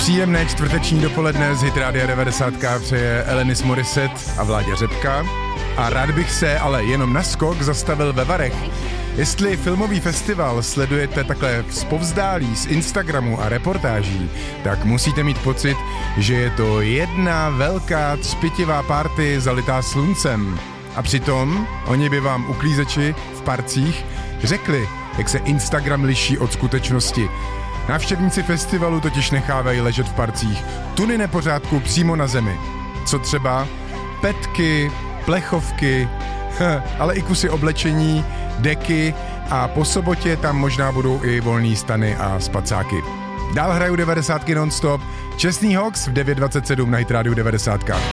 Příjemné čtvrteční dopoledne z Hit Rádia 90 přeje Alanis Morissette a Vláďa Řepka. A rád bych se, ale jenom na skok, zastavil ve Varech. Jestli filmový festival sledujete takhle zpovzdálí z Instagramu a reportáží, tak musíte mít pocit, že je to jedna velká třpitivá party zalitá sluncem. A přitom oni by vám uklízeči v parcích řekli, jak se Instagram liší od skutečnosti. Návštěvníci festivalu totiž nechávají ležet v parcích tuny nepořádku přímo na zemi. Co třeba petky, plechovky, ale i kusy oblečení, deky a po sobotě tam možná budou i volný stany a spacáky. Dál hrajou 90 non-stop, Čestný Hawks v 9.27 na Hit Rádiu 90.